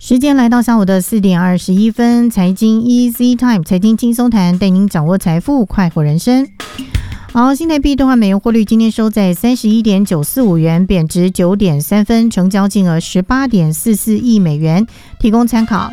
时间来到下午的4点21分，财经 Easy Time， 财经轻松谈，带您掌握财富，快活人生。好，新台币兑换美元汇率今天收在 31.945 元，贬值 9.3 分，成交金额 18.44 亿美元，提供参考。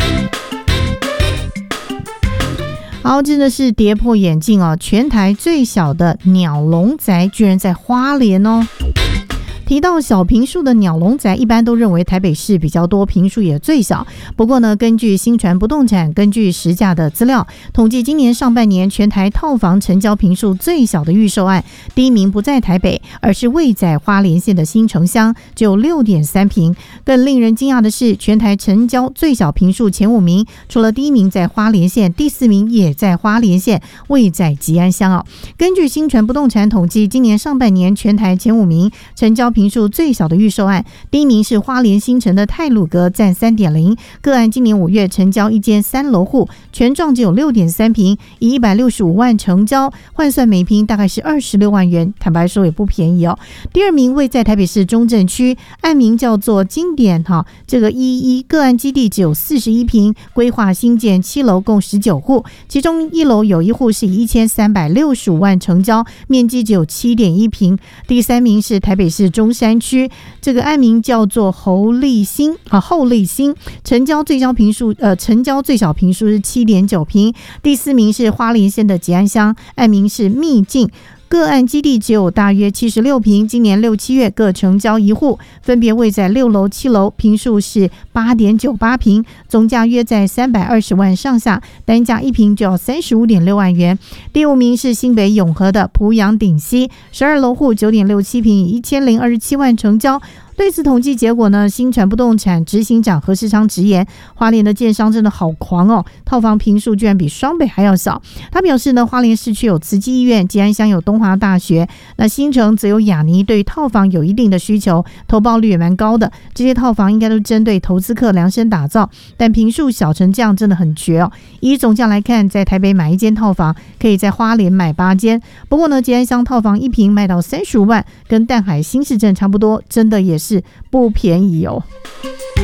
好，真的是跌破眼镜哦！全台最小的鸟笼宅居然在花莲哦。提到小坪数的鸟笼宅，一般都认为台北市比较多，坪数也最小。不过呢，根据新传不动产根据实价的资料统计，今年上半年全台套房成交坪数最小的预售案，第一名不在台北，而是位在花莲县的新城乡，只有 6.3 坪。更令人惊讶的是，全台成交最小坪数前5名，除了第一名在花莲县，第4名也在花莲县，位在吉安乡。根据新传不动产统计，今年上半年全台前5名成交坪数最小的预售案，第一名是花莲新城的太鲁阁，占 3.0， 个案今年5月成交一间3楼户，全幢只有 6.3 坪，以165万成交，换算每坪大概是26万元，坦白说也不便宜哦。第二名位在台北市中正区，案名叫做经典这个11，个案基地只有41坪，规划新建7楼共19户，其中1楼有一户是以1365万成交，面积只有 7.1 坪。第三名是台北市中山区，这个案名叫做后立新，成交最小坪数是 7.9 坪。第4名是花莲县的吉安乡，案名是秘境，个案基地只有大约76坪，今年6、7月各成交一户，分别位在6楼、7楼，坪数是 8.98 坪，总价约在320万上下，单价一坪就要 35.6 万元。第5名是新北永和的埔阳顶溪，12楼户 9.67 坪，以1027万成交。对此统计结果呢，新传不动产执行长何世昌直言，花莲的建商真的好狂哦，套房坪数居然比双北还要少。他表示呢，花莲市区有慈济医院，吉安乡有东华大学，那新城则有亚尼，对于套房有一定的需求，投报率也蛮高的。这些套房应该都针对投资客量身打造，但坪数小成这样真的很绝哦。以总价来看，在台北买一间套房，可以在花莲买8间。不过呢，吉安乡套房一坪卖到35万，跟淡海新市镇差不多，真的也是不便宜哦。